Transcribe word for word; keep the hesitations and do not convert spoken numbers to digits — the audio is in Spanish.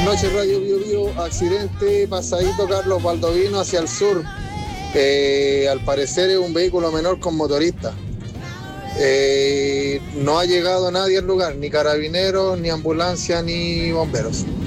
noches, Radio Bio Bio. Accidente pasadito Carlos Baldovino hacia el sur. Eh, al parecer es un vehículo menor con motorista. Eh, no ha llegado nadie al lugar, ni carabineros, ni ambulancia, ni bomberos.